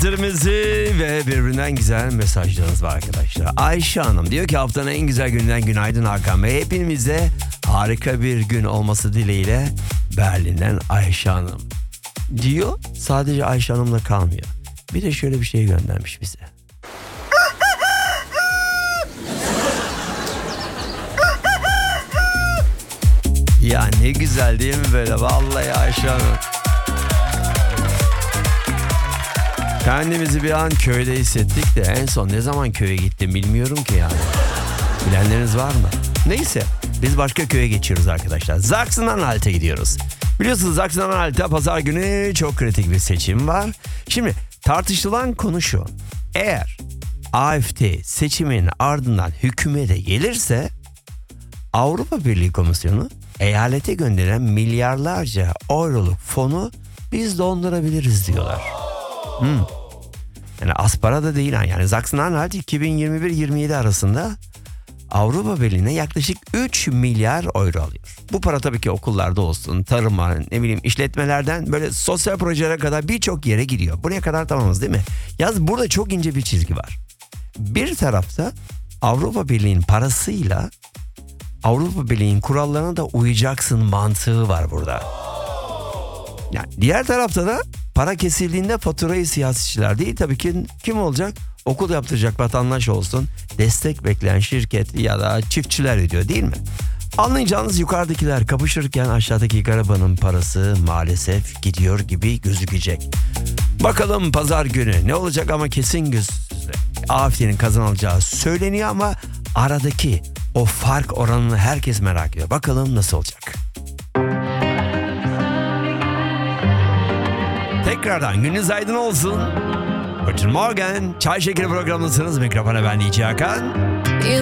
saatlerimizi ve birbirinden güzel mesajlarınız var arkadaşlar. Ayşe Hanım diyor ki haftanın en güzel gününden günaydın Hakan Bey. Hepinizde harika bir gün olması dileğiyle Berlin'den Ayşe Hanım diyor. Sadece Ayşe Hanım'la kalmıyor. Bir de şöyle bir şey göndermiş bize. Ya ne güzel değil mi böyle? Vallahi Ayşe Hanım. Kendimizi bir an köyde hissettik de en son ne zaman köye gittim bilmiyorum ki yani. Bilenleriniz var mı? Neyse biz başka köye geçiyoruz arkadaşlar. Sachsen-Anhalt'a gidiyoruz. Biliyorsunuz Sachsen-Anhalt'ta pazar günü çok kritik bir seçim var. Şimdi tartışılan konu şu. Eğer AfD seçimin ardından hükümete gelirse Avrupa Birliği Komisyonu eyalete gönderen milyarlarca euroluk fonu biz dondurabiliriz diyorlar. Yani aspara da değil yani. Sachsen-Anhalt 2021-27 arasında Avrupa Birliği'ne yaklaşık 3 milyar euro alıyor. Bu para tabii ki okullarda olsun, tarıma, ne bileyim işletmelerden böyle sosyal projelere kadar birçok yere gidiyor. Buraya kadar tamamız değil mi? Yalnız burada çok ince bir çizgi var. Bir tarafta Avrupa Birliği'nin parasıyla Avrupa Birliği'nin kurallarına da uyacaksın mantığı var burada. Yani diğer tarafta da para kesildiğinde faturayı siyasetçiler değil tabii ki kim olacak? Okul yaptıracak vatandaş olsun, destek bekleyen şirket ya da çiftçiler ödüyor değil mi? Anlayacağınız yukarıdakiler kapışırken aşağıdaki garibanın parası maalesef gidiyor gibi gözükecek. Bakalım pazar günü ne olacak ama kesin AfD'nin kazanacağı söyleniyor ama aradaki o fark oranını herkes merak ediyor. Bakalım nasıl olacak? Tekrardan gününüz aydın olsun. Guten Morgen. Çay Şekeri programındasınız. Mikrofona ben DJ Hakan.